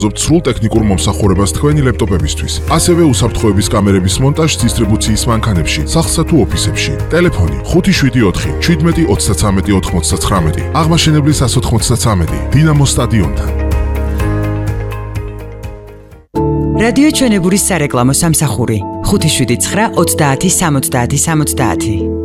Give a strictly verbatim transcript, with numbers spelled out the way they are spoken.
სრულ ტექნიკურ მომსახურებას თქვენი ლეპტოპებისთვის. ასევე უსაფრთხოების კამერების მონტაჟს დისტრიბუციის მანქანებში, სახლსა თუ ოფისებში. ტელეფონი ხუთი შვიდი ოთხი შვიდმეტი ოცდათრამეტი ოთხმოცდათრამეტი. აღმაშენებლის ას ოთხმოცდათრამეტი. დინამო სტადიონთან. რადიო ჩვენებურის სარეკლამო სამსახური ხუთი შვიდი ცხრა ოცდაათი სამოცდაათი სამოცდაათი.